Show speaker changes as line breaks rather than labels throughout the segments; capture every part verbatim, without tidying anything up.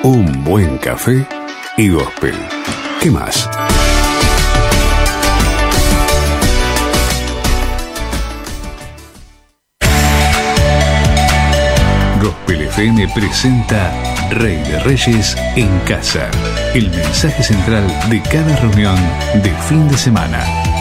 un buen café y gospel. ¿Qué más? Gospel F M presenta Rey de Reyes en Casa, el mensaje central de cada reunión de fin de semana.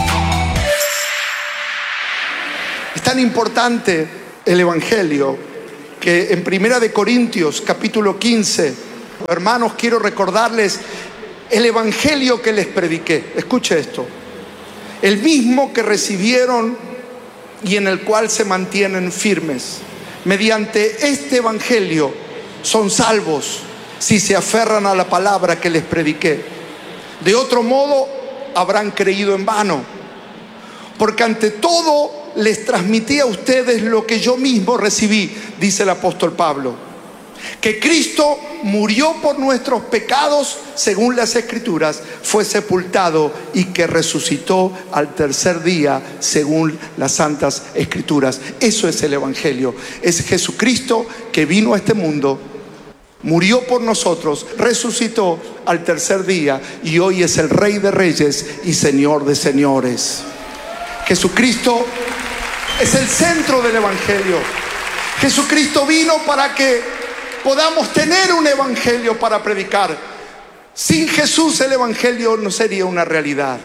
Es tan importante el Evangelio que en Primera de Corintios, capítulo quince, hermanos, quiero recordarles el Evangelio que les prediqué. Escuche esto. El mismo que recibieron y en el cual se mantienen firmes. Mediante este Evangelio son salvos si se aferran a la palabra que les prediqué. De otro modo, habrán creído en vano. Porque ante todo les transmití a ustedes lo que yo mismo recibí, dice el apóstol Pablo. Que Cristo murió por nuestros pecados, según las Escrituras, fue sepultado y que resucitó al tercer día, según las Santas Escrituras. Eso es el Evangelio. Es Jesucristo que vino a este mundo, murió por nosotros, resucitó al tercer día y hoy es el Rey de Reyes y Señor de Señores. Jesucristo es el centro del Evangelio. Jesucristo vino para que podamos tener un Evangelio para predicar. Sin Jesús el Evangelio no sería una realidad.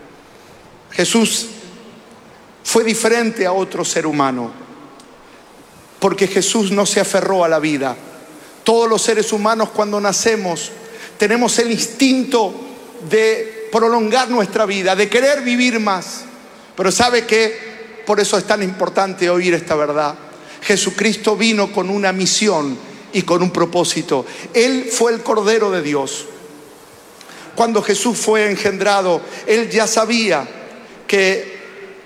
Jesús fue diferente a otro ser humano, porque Jesús no se aferró a la vida. Todos los seres humanos, cuando nacemos, tenemos el instinto de prolongar nuestra vida, de querer vivir más. Pero ¿sabe qué? Por eso es tan importante oír esta verdad. Jesucristo vino con una misión y con un propósito. Él fue el Cordero de Dios. Cuando Jesús fue engendrado, Él ya sabía que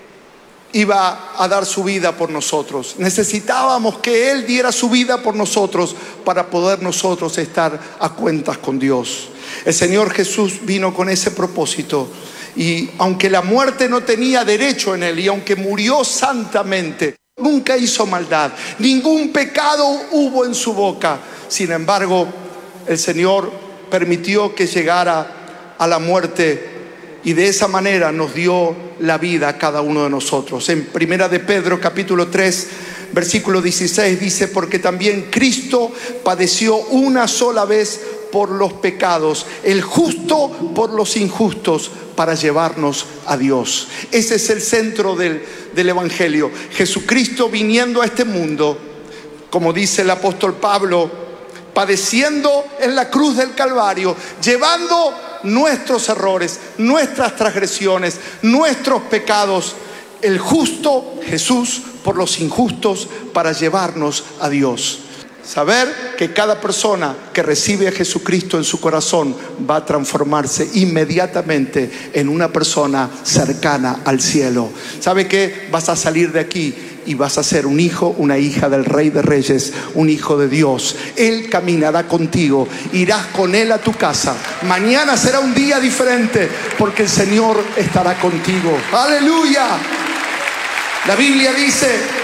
iba a dar su vida por nosotros. Necesitábamos que Él diera su vida por nosotros para poder nosotros estar a cuentas con Dios. El Señor Jesús vino con ese propósito. Y aunque la muerte no tenía derecho en Él, y aunque murió santamente, nunca hizo maldad, ningún pecado hubo en su boca. Sin embargo, el Señor permitió que llegara a la muerte y de esa manera nos dio la vida a cada uno de nosotros. En Primera de Pedro, capítulo tres, versículo dieciséis, dice: porque también Cristo padeció una sola vez por los pecados, el justo por los injustos, para llevarnos a Dios. Ese es el centro del, del Evangelio. Jesucristo viniendo a este mundo, como dice el apóstol Pablo, padeciendo en la cruz del Calvario, llevando nuestros errores, nuestras transgresiones, nuestros pecados. El justo, Jesús, por los injustos, para llevarnos a Dios. Saber que cada persona que recibe a Jesucristo en su corazón va a transformarse inmediatamente en una persona cercana al cielo. ¿Sabe qué? Vas a salir de aquí y vas a ser un hijo, una hija del Rey de Reyes, un hijo de Dios. Él caminará contigo, irás con Él a tu casa. Mañana será un día diferente porque el Señor estará contigo. ¡Aleluya! La Biblia dice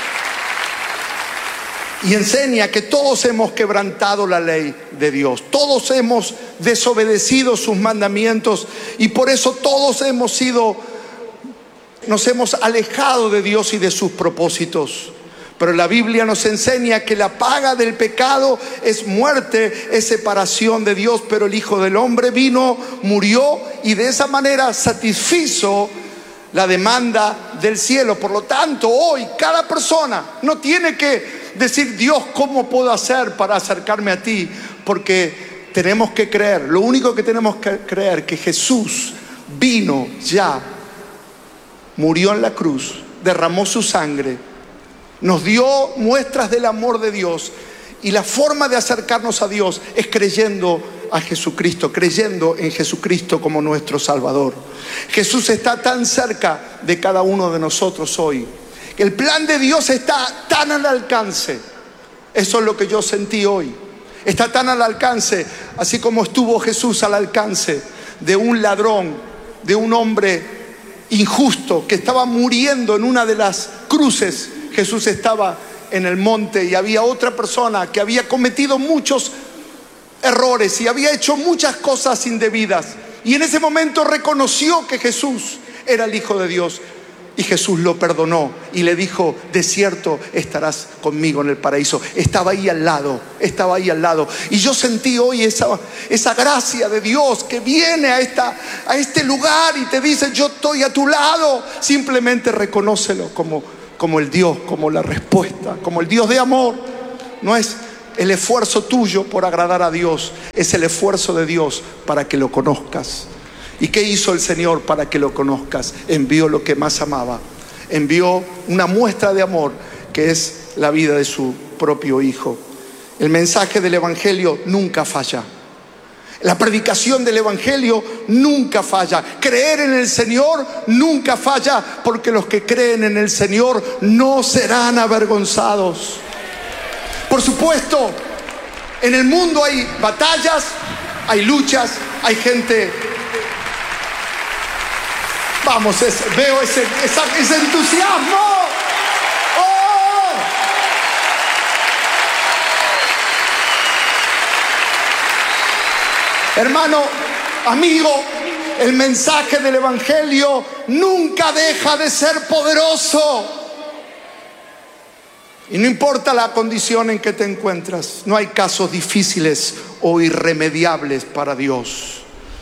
y enseña que todos hemos quebrantado la ley de Dios. Todos hemos desobedecido sus mandamientos y por eso todos hemos sido, nos hemos alejado de Dios y de sus propósitos. Pero la Biblia nos enseña que la paga del pecado es muerte, es separación de Dios. Pero el Hijo del Hombre vino, murió y de esa manera satisfizo la demanda del cielo. Por lo tanto, hoy cada persona no tiene que decir: Dios, ¿cómo puedo hacer para acercarme a ti? Porque tenemos que creer, lo único que tenemos que creer, que Jesús vino ya, murió en la cruz, derramó su sangre, nos dio muestras del amor de Dios. Y la forma de acercarnos a Dios es creyendo a Jesucristo, creyendo en Jesucristo como nuestro Salvador. Jesús está tan cerca de cada uno de nosotros hoy. El plan de Dios está tan al alcance. Eso es lo que yo sentí hoy. Está tan al alcance, así como estuvo Jesús al alcance de un ladrón, de un hombre injusto que estaba muriendo en una de las cruces. Jesús estaba en el monte y había otra persona que había cometido muchos errores y había hecho muchas cosas indebidas. Y en ese momento reconoció que Jesús era el Hijo de Dios. Y Jesús lo perdonó y le dijo: de cierto estarás conmigo en el paraíso. Estaba ahí al lado, estaba ahí al lado. Y yo sentí hoy esa, esa gracia de Dios que viene a, esta, a este lugar y te dice: yo estoy a tu lado. Simplemente reconócelo como, como el Dios, como la respuesta, como el Dios de amor. No es el esfuerzo tuyo por agradar a Dios, es el esfuerzo de Dios para que lo conozcas. ¿Y qué hizo el Señor para que lo conozcas? Envió lo que más amaba. Envió una muestra de amor, que es la vida de su propio Hijo. El mensaje del Evangelio nunca falla. La predicación del Evangelio nunca falla. Creer en el Señor nunca falla, porque los que creen en el Señor no serán avergonzados. Por supuesto, en el mundo hay batallas, hay luchas, hay gente... Vamos, es, veo ese, esa, ese entusiasmo. ¡Oh! Hermano, amigo, el mensaje del Evangelio nunca deja de ser poderoso. Y no importa la condición en que te encuentras, no hay casos difíciles o irremediables para Dios.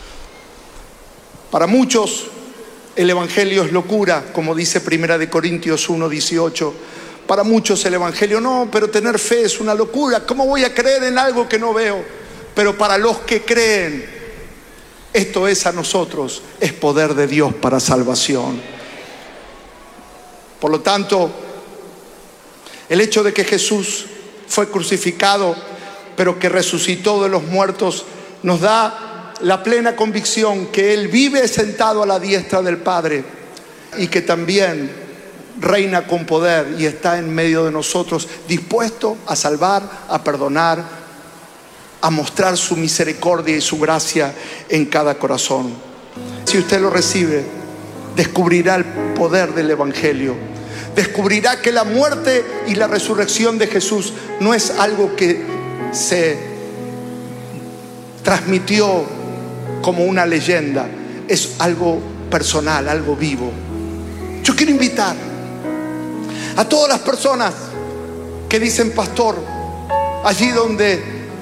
Para muchos, el Evangelio es locura, como dice Primera de Corintios uno dieciocho. Para muchos el Evangelio, no, pero tener fe es una locura. ¿Cómo voy a creer en algo que no veo? Pero para los que creen, esto es a nosotros, es poder de Dios para salvación. Por lo tanto, el hecho de que Jesús fue crucificado, pero que resucitó de los muertos, nos da la plena convicción que Él vive sentado a la diestra del Padre y que también reina con poder y está en medio de nosotros, dispuesto a salvar, a perdonar, a mostrar su misericordia y su gracia en cada corazón. Si usted lo recibe, descubrirá el poder del Evangelio. Descubrirá que la muerte y la resurrección de Jesús no es algo que se transmitió como una leyenda, es algo personal, algo vivo. Yo quiero invitar a todas las personas que dicen: pastor, allí donde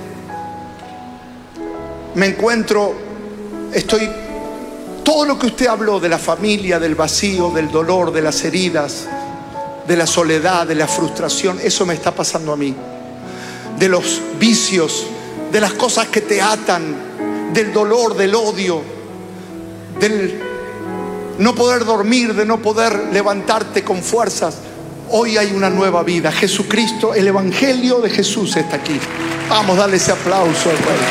me encuentro, estoy, todo lo que usted habló de la familia, del vacío, del dolor, de las heridas, de la soledad, de la frustración, eso me está pasando a mí. De los vicios, de las cosas que te atan, del dolor, del odio, del no poder dormir, de no poder levantarte con fuerzas. Hoy hay una nueva vida. Jesucristo, el Evangelio de Jesús está aquí. Vamos, darle ese aplauso al Rey.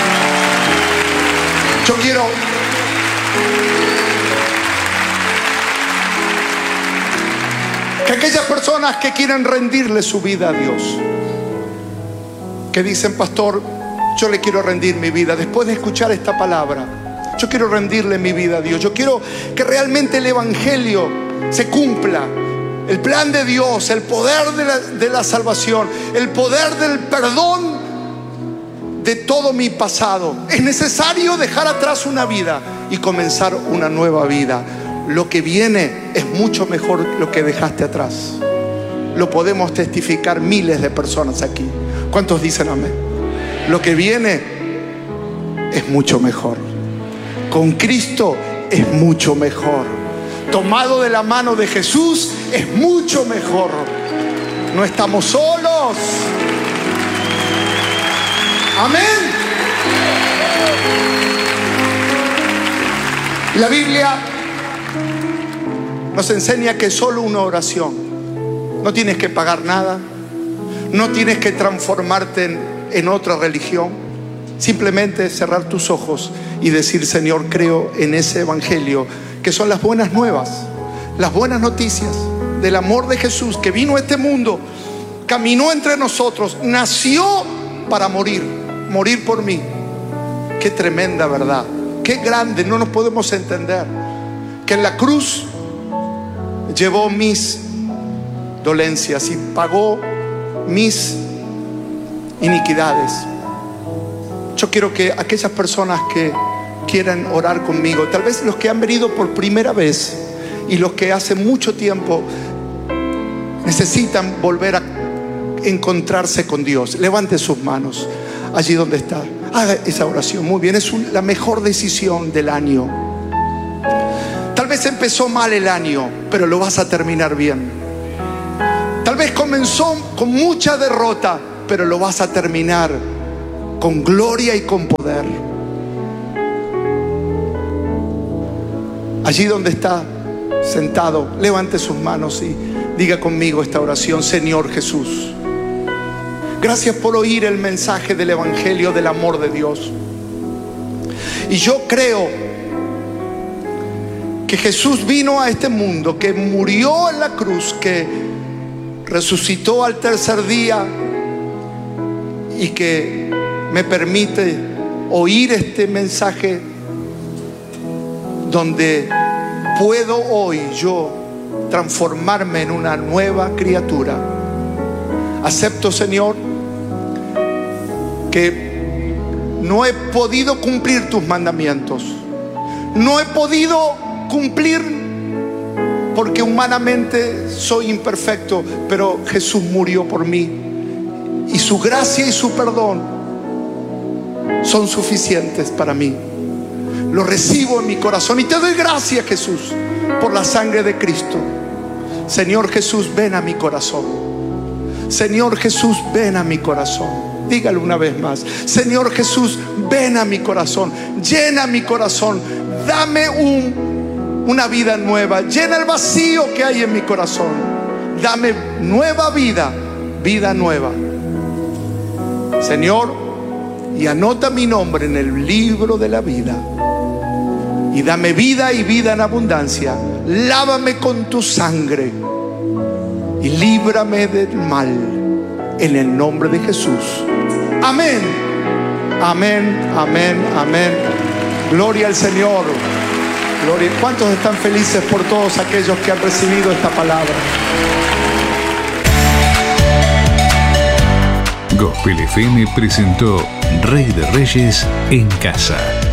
Yo quiero que aquellas personas que quieren rendirle su vida a Dios, que dicen: pastor, yo le quiero rendir mi vida. Después de escuchar esta palabra, yo quiero rendirle mi vida a Dios. Yo quiero que realmente el Evangelio se cumpla. El plan de Dios, el poder de la, de la salvación, el poder del perdón de todo mi pasado. Es necesario dejar atrás una vida y comenzar una nueva vida. Lo que viene es mucho mejor lo que dejaste atrás. Lo podemos testificar miles de personas aquí. ¿Cuántos dicen amén? Lo que viene es mucho mejor. Con Cristo es mucho mejor. Tomado de la mano de Jesús es mucho mejor. No estamos solos. Amén. La Biblia nos enseña que solo una oración. No tienes que pagar nada. No tienes que transformarte en, en otra religión. Simplemente cerrar tus ojos y decir: Señor, creo en ese Evangelio, que son las buenas nuevas, las buenas noticias del amor de Jesús, que vino a este mundo, caminó entre nosotros, nació para morir, morir por mí. Qué tremenda verdad, qué grande, no nos podemos entender. Que en la cruz llevó mis dolencias y pagó mis iniquidades. Yo quiero que aquellas personas que quieran orar conmigo, tal vez los que han venido por primera vez y los que hace mucho tiempo necesitan volver a encontrarse con Dios, levante sus manos allí donde está, haga esa oración. Muy bien, es un, la mejor decisión del año. Tal vez empezó mal el año, pero lo vas a terminar bien. Tal vez comenzó con mucha derrota, pero lo vas a terminar con gloria y con poder. Allí donde está sentado, levante sus manos y diga conmigo esta oración. Señor Jesús, gracias por oír el mensaje del Evangelio del amor de Dios. Y yo creo que Jesús vino a este mundo, que murió en la cruz, que resucitó al tercer día y que me permite oír este mensaje donde puedo hoy yo transformarme en una nueva criatura. Acepto, Señor, que no he podido cumplir tus mandamientos. No he podido cumplir porque humanamente soy imperfecto, pero Jesús murió por mí y su gracia y su perdón son suficientes para mí. Lo recibo en mi corazón y te doy gracias, Jesús, por la sangre de Cristo. Señor Jesús, ven a mi corazón. Señor Jesús, ven a mi corazón. Dígalo una vez más. Señor Jesús, ven a mi corazón. Llena mi corazón. Dame un, una vida nueva. Llena el vacío que hay en mi corazón. Dame nueva vida. Vida nueva. Señor, y anota mi nombre en el libro de la vida. Y dame vida y vida en abundancia. Lávame con tu sangre y líbrame del mal, en el nombre de Jesús. Amén. Amén, amén, amén. Gloria al Señor. Gloria. ¿Cuántos están felices por todos aquellos que han recibido esta palabra?
Gospel F M presentó Rey de Reyes en Casa.